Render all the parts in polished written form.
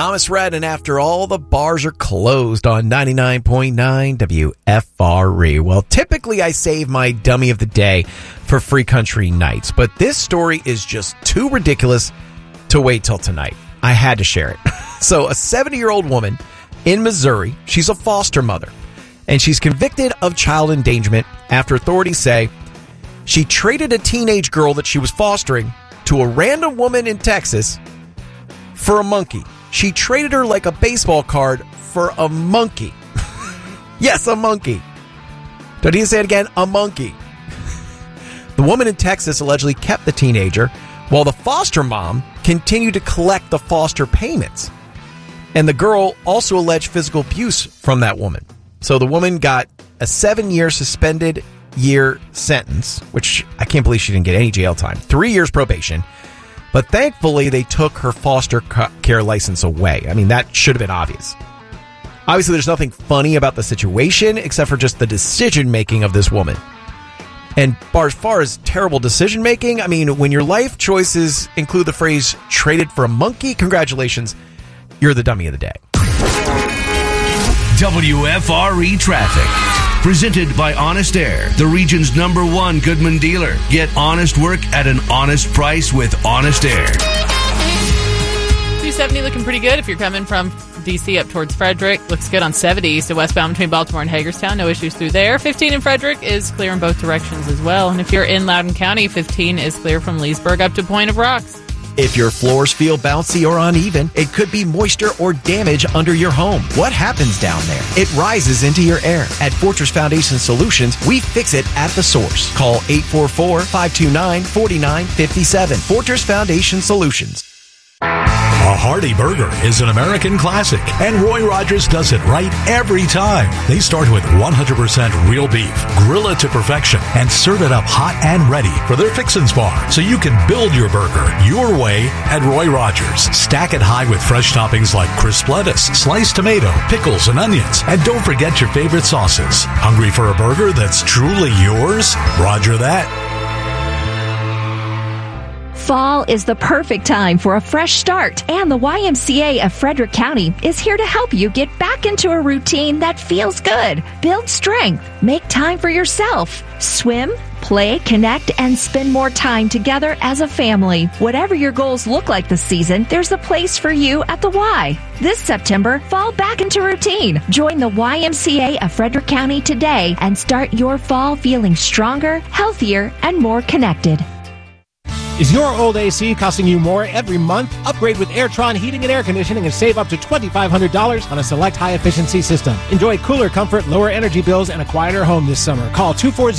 Thomas Rhett, and after all the bars are closed on 99.9 WFRE. Well, typically I save my dummy of the day for Free Country Nights, but this story is just too ridiculous to wait till tonight. I had to share it. So a 70-year-old woman in Missouri, she's a foster mother, and she's convicted of child endangerment after authorities say she traded a teenage girl that she was fostering to a random woman in Texas for a monkey. She traded her like a baseball card for a monkey. Yes, a monkey. Don't you say it again? A monkey. The woman in Texas allegedly kept the teenager while the foster mom continued to collect the foster payments. And the girl also alleged physical abuse from that woman. So the woman got a 7-year suspended year sentence, which I can't believe she didn't get any jail time. 3 years probation. But thankfully, they took her foster care license away. I mean, that should have been obvious. Obviously, there's nothing funny about the situation except for just the decision-making of this woman. And as far as terrible decision-making, I mean, when your life choices include the phrase, traded for a monkey, congratulations, you're the dummy of the day. WFRE Traffic. Presented by Honest Air, the region's #1 Goodman dealer. Get honest work at an honest price with Honest Air. 270 looking pretty good if you're coming from D.C. up towards Frederick. Looks good on 70 east to westbound between Baltimore and Hagerstown. No issues through there. 15 in Frederick is clear in both directions as well. And if you're in Loudoun County, 15 is clear from Leesburg up to Point of Rocks. If your floors feel bouncy or uneven, it could be moisture or damage under your home. What happens down there? It rises into your air. At Fortress Foundation Solutions, we fix it at the source. Call 844-529-4957. Fortress Foundation Solutions. A hearty burger is an American classic, and Roy Rogers does it right every time. They start with 100% real beef, grill it to perfection, and serve it up hot and ready for their Fixins Bar, so you can build your burger your way at Roy Rogers. Stack it high with fresh toppings like crisp lettuce, sliced tomato, pickles, and onions, and don't forget your favorite sauces. Hungry for a burger that's truly yours? Roger that. Fall is the perfect time for a fresh start, and the YMCA of Frederick County is here to help you get back into a routine that feels good. Build strength, make time for yourself, swim, play, connect, and spend more time together as a family. Whatever your goals look like this season, there's a place for you at the Y. This September, fall back into routine. Join the YMCA of Frederick County today and start your fall feeling stronger, healthier, and more connected. Is your old AC costing you more every month? Upgrade with Airtron Heating and Air Conditioning and save up to $2,500 on a select high-efficiency system. Enjoy cooler comfort, lower energy bills, and a quieter home this summer. Call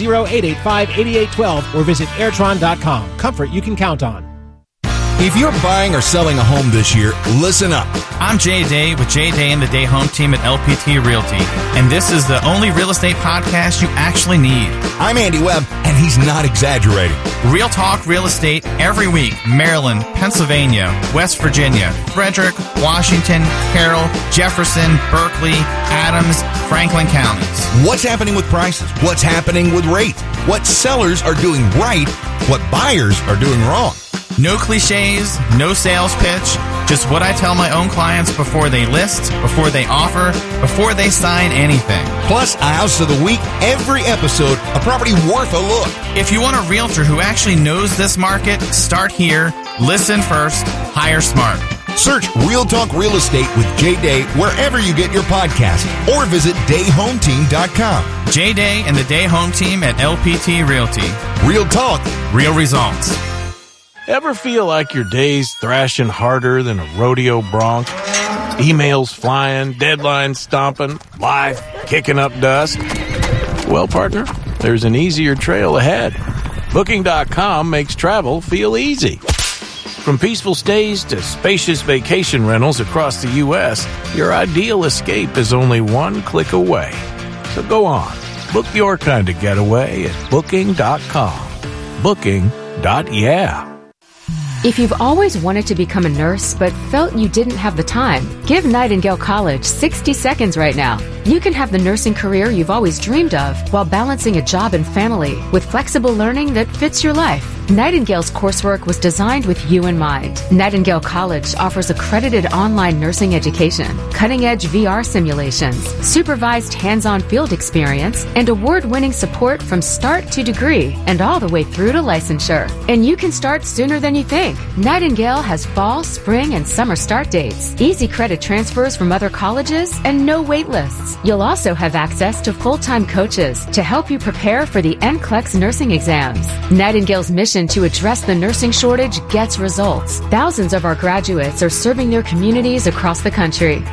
240-885-8812 or visit Airtron.com. Comfort you can count on. If you're buying or selling a home this year, listen up. I'm Jay Day with Jay Day and the Day Home Team at LPT Realty, and this is the only real estate podcast you actually need. I'm Andy Webb, and he's not exaggerating. Real talk real estate every week. Maryland, Pennsylvania, West Virginia, Frederick, Washington, Carroll, Jefferson, Berkeley, Adams, Franklin counties. What's happening with prices? What's happening with rates? What sellers are doing right? What buyers are doing wrong? No cliches, no sales pitch, just what I tell my own clients before they list, before they offer, before they sign anything. Plus, a house of the week, every episode, a property worth a look. If you want a realtor who actually knows this market, start here, listen first, hire smart. Search Real Talk Real Estate with Jay Day wherever you get your podcast, or visit DayHomeTeam.com. Jay Day and the Day Home Team at LPT Realty. Real talk, real results. Ever feel like your day's thrashing harder than a rodeo bronc? Emails flying, deadlines stomping, life kicking up dust? Well, partner, there's an easier trail ahead. Booking.com makes travel feel easy. From peaceful stays to spacious vacation rentals across the U.S., your ideal escape is only one click away. So go on, book your kind of getaway at Booking.com. Booking.yeah. If you've always wanted to become a nurse but felt you didn't have the time, give Nightingale College 60 seconds right now. You can have the nursing career you've always dreamed of while balancing a job and family with flexible learning that fits your life. Nightingale's coursework was designed with you in mind. Nightingale College offers accredited online nursing education, cutting-edge VR simulations, supervised hands-on field experience, and award-winning support from start to degree and all the way through to licensure. And you can start sooner than you think. Nightingale has fall, spring, and summer start dates, easy credit transfers from other colleges, and no wait lists. You'll also have access to full-time coaches to help you prepare for the NCLEX nursing exams. Nightingale's mission to address the nursing shortage gets results. Thousands of our graduates are serving their communities across the country.